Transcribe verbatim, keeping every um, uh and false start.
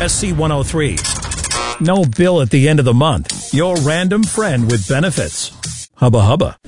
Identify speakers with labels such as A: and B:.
A: S C one oh three. No bill at the end of the month. Your random friend with benefits. Hubba hubba.